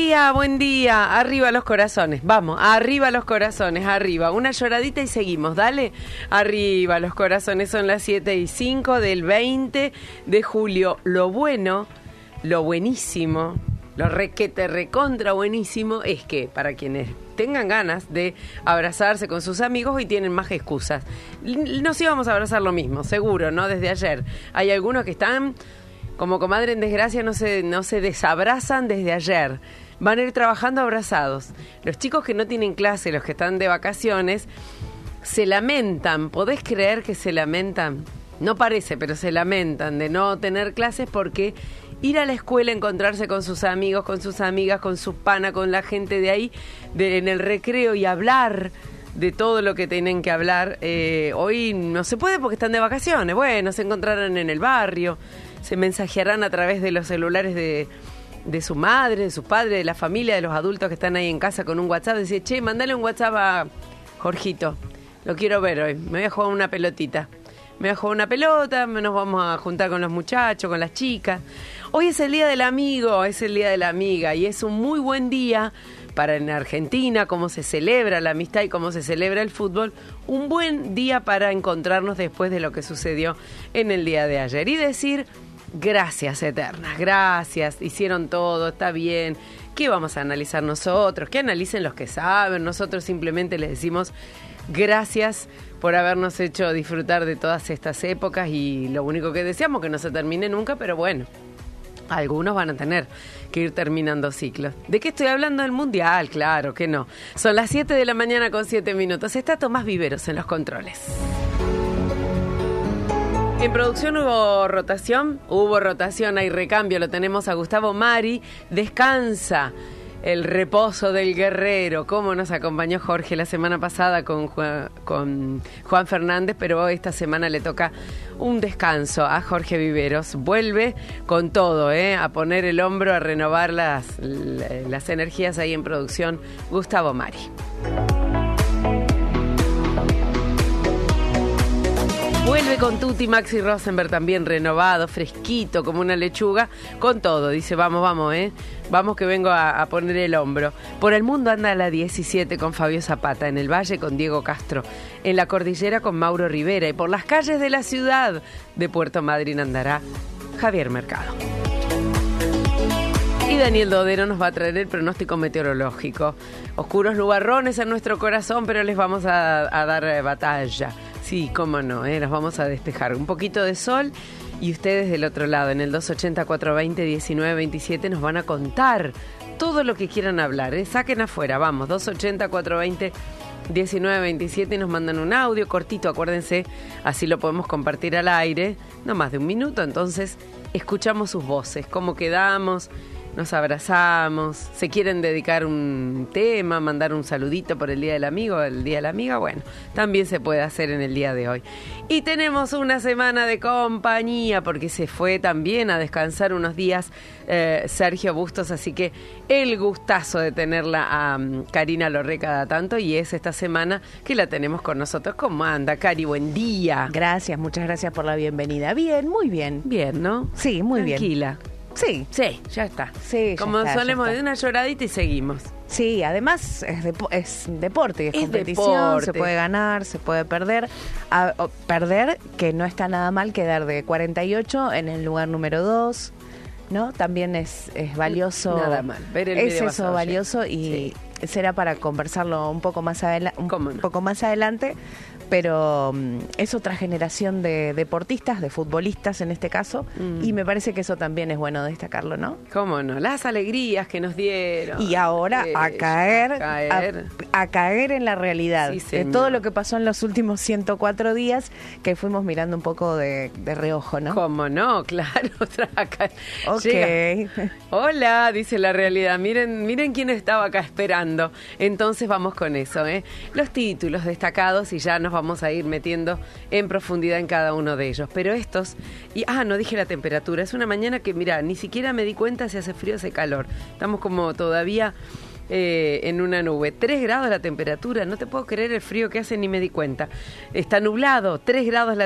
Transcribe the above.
buen día. Arriba los corazones. Vamos, arriba los corazones, arriba. Una lloradita y seguimos, dale. Arriba los corazones, son las 7:05 del 20 de julio. Lo bueno, lo buenísimo, lo recontra buenísimo es que para quienes tengan ganas de abrazarse con sus amigos, hoy tienen más excusas. Nos íbamos a abrazar lo mismo, seguro, ¿no? Desde ayer. Hay algunos que están como comadre en desgracia, no se desabrazan desde ayer. Van a ir trabajando abrazados. Los chicos que no tienen clase, los que están de vacaciones, se lamentan. ¿Podés creer que se lamentan? No parece, pero se lamentan de no tener clases porque ir a la escuela, encontrarse con sus amigos, con sus amigas, con sus panas, con la gente de ahí, en el recreo y hablar de todo lo que tienen que hablar. Hoy no se puede porque están de vacaciones. Bueno, se encontrarán en el barrio, se mensajearán a través de los celulares de su madre, de sus padres, de la familia, de los adultos que están ahí en casa con un WhatsApp. Dice, che, mandale un WhatsApp a Jorgito, lo quiero ver hoy, me voy a jugar una pelotita. Me voy a jugar una pelota, nos vamos a juntar con los muchachos, con las chicas. Hoy es el Día del Amigo, es el Día de la Amiga y es un muy buen día para en Argentina, cómo se celebra la amistad y cómo se celebra el fútbol. Un buen día para encontrarnos después de lo que sucedió en el día de ayer y decir gracias eternas, gracias, hicieron todo, está bien. ¿Qué vamos a analizar nosotros? Que analicen los que saben, nosotros simplemente les decimos gracias por habernos hecho disfrutar de todas estas épocas y lo único que deseamos que no se termine nunca, pero bueno, algunos van a tener que ir terminando ciclos. ¿De qué estoy hablando? Del Mundial, claro que no. Son las 7 de la mañana con 7 minutos. Está Tomás Viveros en los controles. En producción hubo rotación, hay recambio, lo tenemos a Gustavo Mari, descansa el reposo del guerrero, cómo nos acompañó Jorge la semana pasada con Juan Fernández, pero esta semana le toca un descanso a Jorge Viveros, vuelve con todo, a poner el hombro, a renovar las energías ahí en producción, Gustavo Mari. Vuelve con Tuti, Maxi Rosenberg también renovado, fresquito, como una lechuga, con todo. Dice, vamos, vamos que vengo a poner el hombro. Por el mundo anda a la 17 con Fabio Zapata, en el Valle con Diego Castro, en la Cordillera con Mauro Rivera y por las calles de la ciudad de Puerto Madryn andará Javier Mercado. Y Daniel Dodero nos va a traer el pronóstico meteorológico. Oscuros nubarrones en nuestro corazón, pero les vamos a dar batalla. Sí, cómo no, nos vamos a despejar. Un poquito de sol y ustedes del otro lado, en el 280-420-1927, nos van a contar todo lo que quieran hablar. Saquen afuera, vamos, 280-420-1927 y nos mandan un audio cortito, acuérdense, así lo podemos compartir al aire, no más de un minuto, entonces escuchamos sus voces, cómo quedamos, nos abrazamos, se quieren dedicar un tema, mandar un saludito por el Día del Amigo, el Día de la Amiga, bueno, también se puede hacer en el día de hoy. Y tenemos una semana de compañía, porque se fue también a descansar unos días Sergio Bustos, así que el gustazo de tenerla a Karina Lorre cada tanto, y es esta semana que la tenemos con nosotros. ¿Cómo anda, Cari? Buen día. Gracias, muchas gracias por la bienvenida. Bien, muy bien. Bien, ¿no? Sí, muy bien. Tranquila. Sí, ya está. Sí, como ya solemos, de una lloradita y seguimos. Sí, además es deporte, es competición, deporte. Se puede ganar, se puede perder. Perder, que no está nada mal, quedar de 48 en el lugar número 2, ¿no? También es valioso. Nada mal. Ver el es eso, valioso y será para conversarlo un poco más adelante. Pero es otra generación de deportistas, de futbolistas en este caso, y me parece que eso también es bueno destacarlo, ¿no? ¿Cómo no? Las alegrías que nos dieron. Y ahora a caer en la realidad de todo lo que pasó en los últimos 104 días, que fuimos mirando un poco de reojo, ¿no? ¿Cómo no? Claro. Ok. Llega. Hola, dice la realidad. Miren quién estaba acá esperando. Entonces vamos con eso, los títulos destacados y ya nos vamos a ir metiendo en profundidad en cada uno de ellos. Pero estos, no dije la temperatura, es una mañana que, mira, ni siquiera me di cuenta si hace frío o hace calor. Estamos como todavía en una nube. 3 grados la temperatura, no te puedo creer el frío que hace, ni me di cuenta. Está nublado, 3 grados la